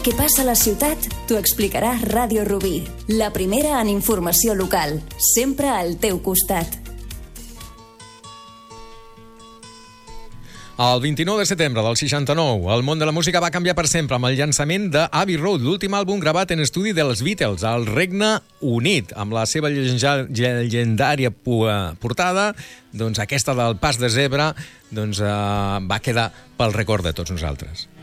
que passa a la ciutat t'ho explicarà Ràdio Rubí, la primera en informació local, sempre al teu costat. El 29 de setembre del 69, el món de la música va canviar per sempre amb el llançament de Abbey Road, l'últim àlbum gravat en estudi dels Beatles al Regne Unit, amb la seva llegendària portada, doncs aquesta del pas de zebra va quedar pel record de tots nosaltres.